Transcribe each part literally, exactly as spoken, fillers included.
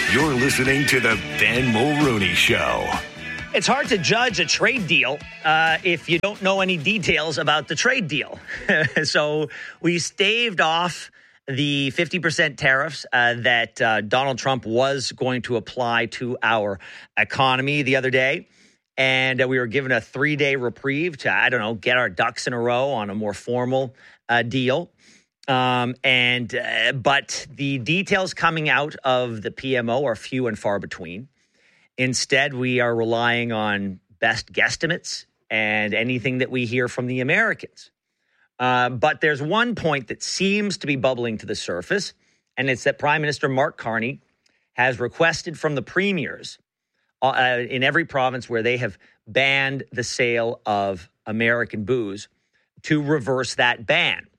You're listening to the Ben Mulrooney Show. It's hard to judge a trade deal uh, if you don't know any details about the trade deal. So we staved off the fifty percent tariffs uh, that uh, Donald Trump was going to apply to our economy the other day. And uh, we were given a three-day reprieve to, I don't know, get our ducks in a row on a more formal uh, deal. Um, and uh, but the details coming out of the P M O are few and far between. Instead, we are relying on best guesstimates and anything that we hear from the Americans. Uh, but there's one point that seems to be bubbling to the surface, and it's that Prime Minister Mark Carney has requested from the premiers uh, in every province where they have banned the sale of American booze to reverse that ban.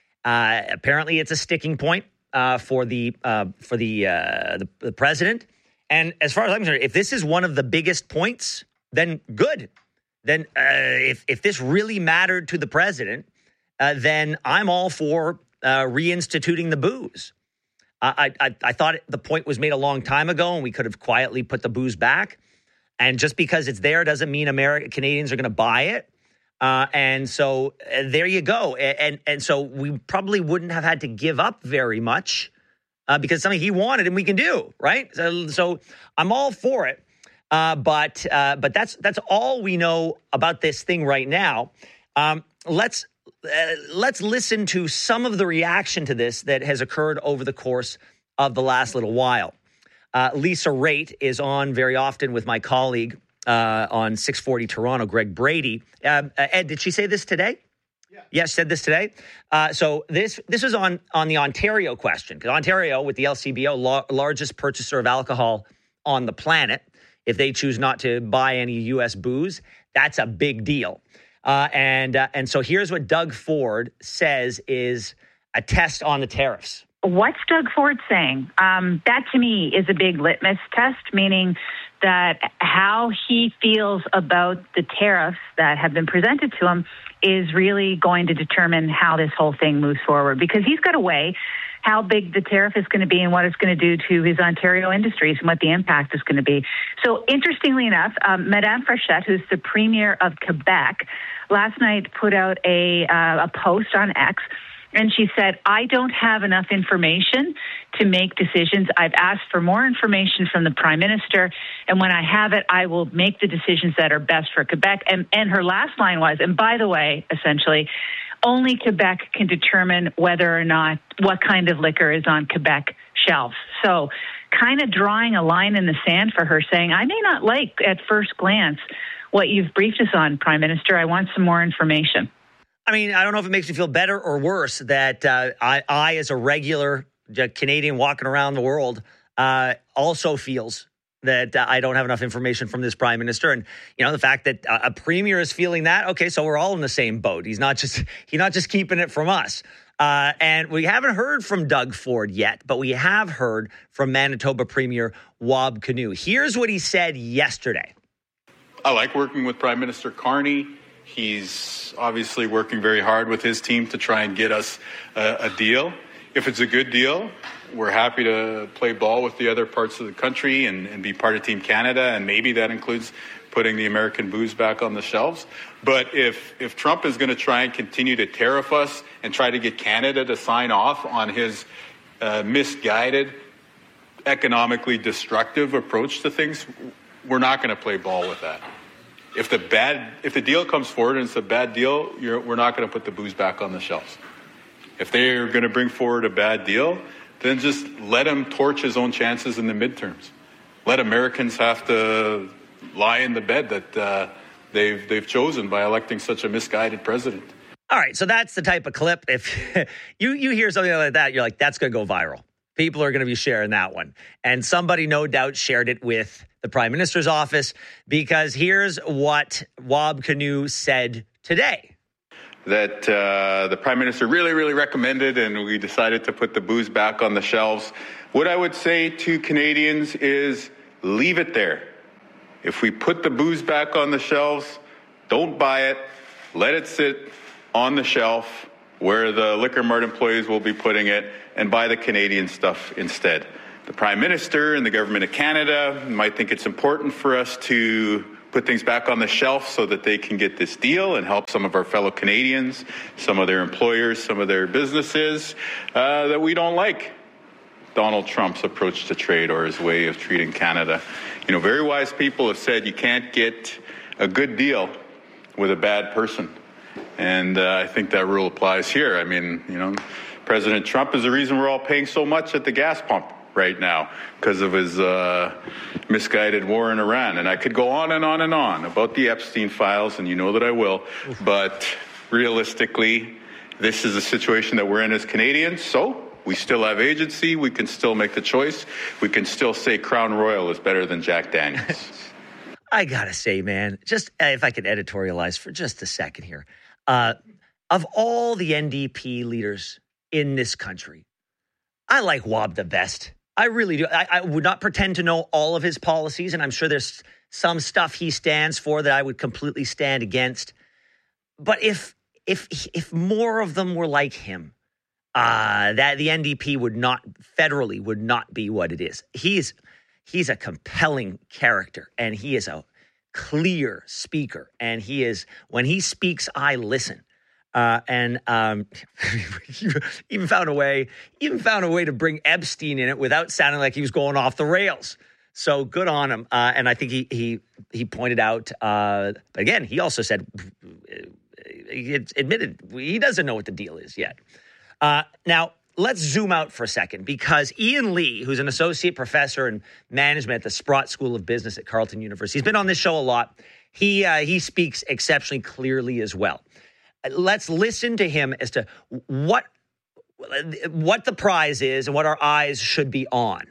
Uh, apparently, it's a sticking point uh, for the uh, for the, uh, the the president. And as far as I'm concerned, if this is one of the biggest points, then good. Then uh, if if this really mattered to the president, uh, then I'm all for uh, reinstituting the booze. I, I I thought the point was made a long time ago, and we could have quietly put the booze back. And just because it's there doesn't mean American Canadians are going to buy it. Uh, and so uh, there you go. And, and and so we probably wouldn't have had to give up very much uh, because it's something he wanted and we can do, right? So, so I'm all for it. Uh, but uh, but that's that's all we know about this thing right now. Um, let's uh, let's listen to some of the reaction to this that has occurred over the course of the last little while. Uh, Lisa Raitt is on very often with my colleague Uh, on six forty Toronto, Greg Brady. Uh, Ed, did she say this today? Yeah. Yes, said this today. Uh, so this this was on, on the Ontario question, because Ontario, with the L C B O, la- largest purchaser of alcohol on the planet, if they choose not to buy any U S booze, that's a big deal. Uh, and uh, and so here's what Doug Ford says is a test on the tariffs. What's Doug Ford saying? Um, that, to me, is a big litmus test, meaning that how he feels about the tariffs that have been presented to him is really going to determine how this whole thing moves forward, because he's got to weigh how big the tariff is going to be and what it's going to do to his Ontario industries and what the impact is going to be. So interestingly enough, um, Madame Frechette, who's the Premier of Quebec, last night put out a, uh, a post on X. And she said, I don't have enough information to make decisions. I've asked for more information from the Prime Minister. And when I have it, I will make the decisions that are best for Quebec. And, and her last line was, and by the way, essentially, only Quebec can determine whether or not what kind of liquor is on Quebec shelves. So kind of drawing a line in the sand for her, saying, I may not like at first glance what you've briefed us on, Prime Minister. I want some more information. I mean, I don't know if it makes me feel better or worse that uh, I, I, as a regular Canadian walking around the world, uh, also feels that uh, I don't have enough information from this prime minister. And, you know, the fact that uh, a premier is feeling that, okay, so we're all in the same boat. He's not just he's not just keeping it from us. Uh, and we haven't heard from Doug Ford yet, but we have heard from Manitoba Premier Wab Kinew. Here's what he said yesterday. I like working with Prime Minister Carney. He's obviously working very hard with his team to try and get us a, a deal. If it's a good deal, we're happy to play ball with the other parts of the country and, and be part of Team Canada, and maybe that includes putting the American booze back on the shelves. But if, if Trump is going to try and continue to tariff us and try to get Canada to sign off on his uh, misguided, economically destructive approach to things, we're not going to play ball with that. If the bad, if the deal comes forward and it's a bad deal, you're, we're not going to put the booze back on the shelves. If they're going to bring forward a bad deal, then just let him torch his own chances in the midterms. Let Americans have to lie in the bed that uh, they've they've chosen by electing such a misguided president. All right, so that's the type of clip. If you you hear something like that, you're like, that's going to go viral. People are going to be sharing that one. And somebody no doubt shared it with the Prime Minister's office, because here's what Wab Kinew said today. That uh, the Prime Minister really, really recommended, and we decided to put the booze back on the shelves. What I would say to Canadians is leave it there. If we put the booze back on the shelves, don't buy it. Let it sit on the shelf where the Liquor Mart employees will be putting it, and buy the Canadian stuff instead. the Prime Minister and the Government of Canada might think it's important for us to put things back on the shelf so that they can get this deal and help some of our fellow Canadians, some of their employers, some of their businesses uh, that we don't like Donald Trump's approach to trade or his way of treating Canada. You know, very wise people have said you can't get a good deal with a bad person. And uh, I think that rule applies here. I mean, you know, President Trump is the reason we're all paying so much at the gas pump right now because of his uh, misguided war in Iran. And I could go on and on and on about the Epstein files, and you know that I will. But realistically, this is a situation that we're in as Canadians. So we still have agency. We can still make the choice. We can still say Crown Royal is better than Jack Daniels. I got to say, man, just uh, if I could editorialize for just a second here. Uh, of all the N D P leaders in this country, I like Wab the best. I really do. I, I would not pretend to know all of his policies, and I'm sure there's some stuff he stands for that I would completely stand against. But if if if more of them were like him, uh, that the N D P would not federally would not be what it is. He's he's a compelling character, and he is a clear speaker, and he is when he speaks, I listen. Uh, and um, even found a way, even found a way to bring Epstein in it without sounding like he was going off the rails. So good on him. Uh, and I think he he he pointed out. Uh, but again, he also said, he admitted he doesn't know what the deal is yet. Uh, now let's zoom out for a second, because Ian Lee, who's an associate professor in management at the Sprott School of Business at Carleton University, he's been on this show a lot. He uh, he speaks exceptionally clearly as well. Let's listen to him as to what what the prize is and what our eyes should be on.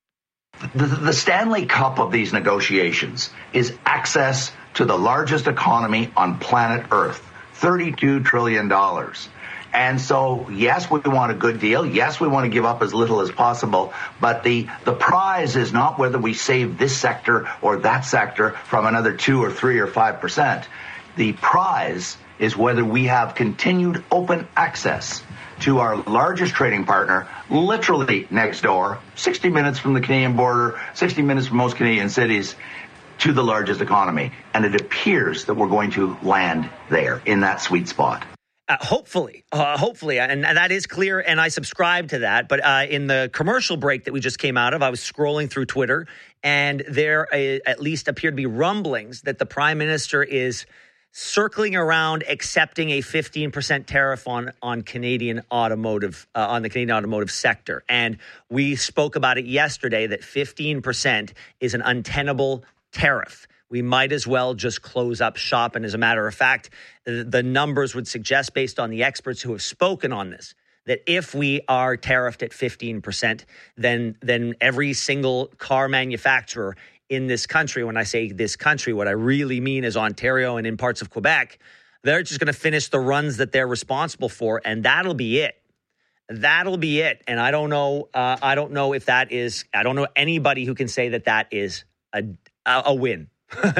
The, the Stanley Cup of these negotiations is access to the largest economy on planet Earth, thirty-two trillion dollars. And so, yes, we want a good deal. Yes, we want to give up as little as possible. But the, the prize is not whether we save this sector or that sector from another two or three or five percent. The prize is whether we have continued open access to our largest trading partner, literally next door, sixty minutes from the Canadian border, sixty minutes from most Canadian cities, to the largest economy. And it appears that we're going to land there in that sweet spot. Uh, hopefully, uh, hopefully, and, and that is clear, and I subscribe to that. But uh, in the commercial break that we just came out of, I was scrolling through Twitter, and there uh, at least appear to be rumblings that the Prime Minister is circling around accepting a fifteen percent tariff on on Canadian automotive, uh, on the Canadian automotive sector. And we spoke about it yesterday that fifteen percent is an untenable tariff. We might as well just close up shop. And as a matter of fact, the numbers would suggest, based on the experts who have spoken on this, that if we are tariffed at fifteen percent, then then every single car manufacturer in this country, when I say this country, what I really mean is Ontario and in parts of Quebec, they're just going to finish the runs that they're responsible for, and that'll be it. That'll be it. And I don't know. Uh, I don't know if that is. I don't know anybody who can say that that is a a win.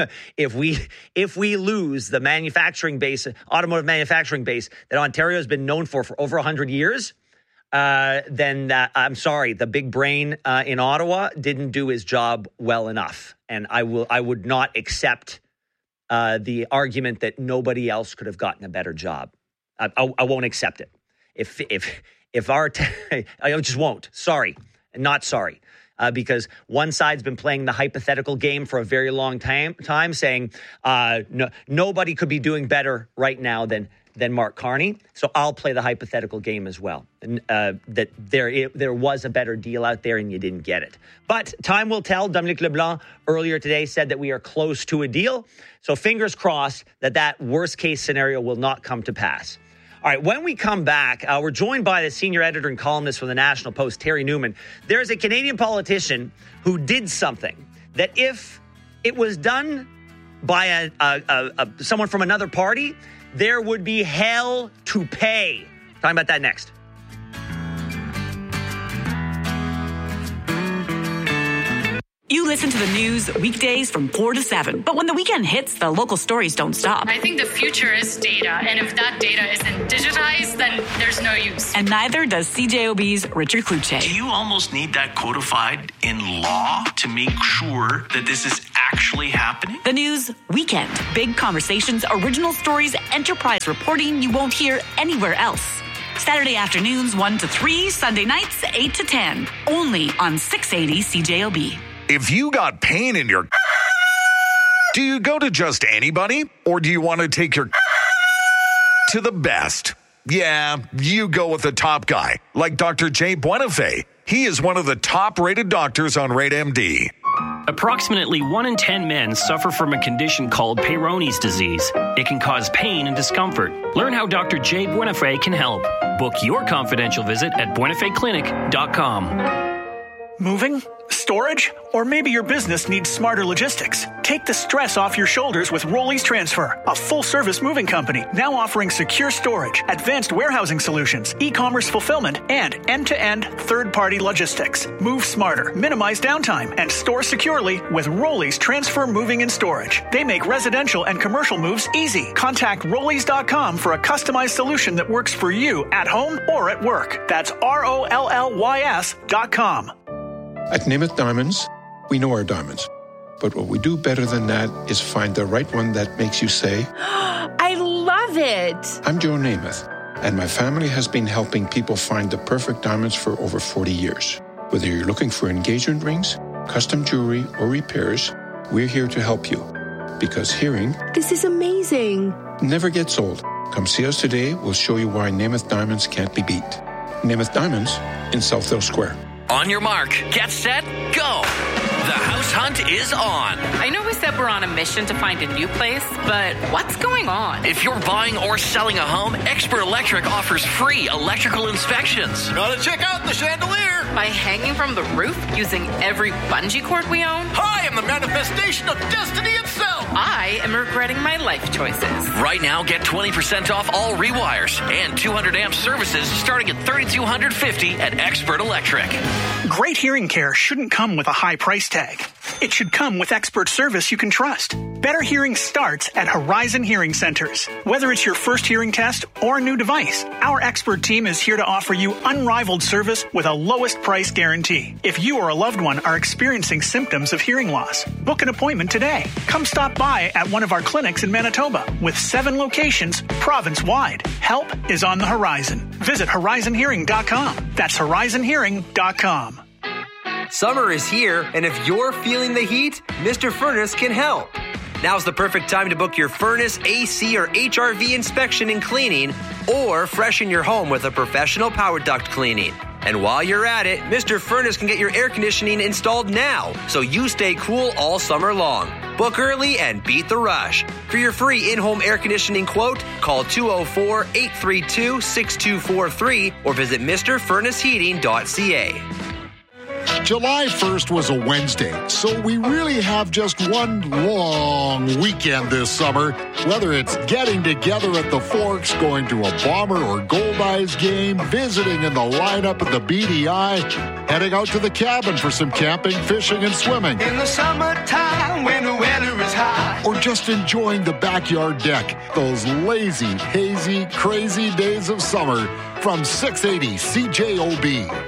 if we if we lose the manufacturing base, automotive manufacturing base that Ontario has been known for for over one hundred years, uh, then uh, I'm sorry, the big brain uh, in Ottawa didn't do his job well enough, and I will I would not accept uh, the argument that nobody else could have gotten a better job. I, I, I won't accept it. If if if our t- I just won't. Sorry, not sorry. Uh, because one side's been playing the hypothetical game for a very long time, time saying uh, no, nobody could be doing better right now than than Mark Carney. So I'll play the hypothetical game as well. And uh, that there it, there was a better deal out there and you didn't get it. But time will tell. Dominic LeBlanc earlier today said that we are close to a deal. So fingers crossed that that worst case scenario will not come to pass. All right, when we come back, uh, we're joined by the senior editor and columnist from the National Post, Terry Newman. There's a Canadian politician who did something that if it was done by a, a, a, a someone from another party, there would be hell to pay. Talking about that next. You listen to the news weekdays from four to seven, but when the weekend hits, the local stories don't stop. I think the future is data, and if that data isn't digitized, then there's no use. And neither does C J O B's Richard Kluche. Do you almost need that codified in law to make sure that this is actually happening? The news weekend. Big conversations, original stories, enterprise reporting you won't hear anywhere else. Saturday afternoons one to three, Sunday nights eight to ten. Only on six eighty C J O B. If you got pain in your... Do you go to just anybody? Or do you want to take your... to the best? Yeah, you go with the top guy, like Doctor Jay Buenafé. He is one of the top-rated doctors on Rate M D. Approximately one in ten men suffer from a condition called Peyronie's disease. It can cause pain and discomfort. Learn how Doctor Jay Buenafé can help. Book your confidential visit at buenafé clinic dot com. Moving? Storage? Or maybe your business needs smarter logistics. Take the stress off your shoulders with Rollies Transfer, a full-service moving company now offering secure storage, advanced warehousing solutions, e-commerce fulfillment, and end-to-end third-party logistics. Move smarter, minimize downtime, and store securely with Rollies Transfer Moving and Storage. They make residential and commercial moves easy. Contact rollies dot com for a customized solution that works for you at home or at work. That's R O L L Y S dot com. At Namath Diamonds, we know our diamonds. But what we do better than that is find the right one that makes you say, I love it. I'm Joe Namath, and my family has been helping people find the perfect diamonds for over forty years. Whether you're looking for engagement rings, custom jewelry, or repairs, we're here to help you. Because hearing... This is amazing. ...never gets old. Come see us today. We'll show you why Namath Diamonds can't be beat. Namath Diamonds in Southdale Square. On your mark, get set, go! The house hunt is on. I know we said we're on a mission to find a new place, but what's going on? If you're buying or selling a home, Expert Electric offers free electrical inspections. Gotta check out the chandelier. By hanging from the roof using every bungee cord we own? I am the manifestation of destiny itself. I am regretting my life choices. Right now, get twenty percent off all rewires and two hundred amp services starting at three thousand two hundred fifty dollars at Expert Electric. Great hearing care shouldn't come with a high price tag. It should come with expert service you can trust. Better hearing starts at Horizon Hearing Centers. Whether it's your first hearing test or a new device, our expert team is here to offer you unrivaled service with a lowest price guarantee. If you or a loved one are experiencing symptoms of hearing loss, book an appointment today. Come stop by at one of our clinics in Manitoba with seven locations province-wide. Help is on the horizon. Visit horizon hearing dot com. That's horizon hearing dot com. Summer is here, and if you're feeling the heat, Mister Furnace can help. Now's the perfect time to book your furnace, A C, or H R V inspection and cleaning, or freshen your home with a professional power duct cleaning. And while you're at it, Mister Furnace can get your air conditioning installed now, so you stay cool all summer long. Book early and beat the rush. For your free in-home air conditioning quote, call two oh four, eight three two, six two four three or visit Mr Furnace Heating dot C A. July first was a Wednesday, so we really have just one long weekend this summer. Whether it's getting together at the Forks, going to a Bomber or Gold Eyes game, visiting in the lineup at the B D I, heading out to the cabin for some camping, fishing, and swimming. In the summertime when the weather is high. Or just enjoying the backyard deck. Those lazy, hazy, crazy days of summer from six eighty C J O B.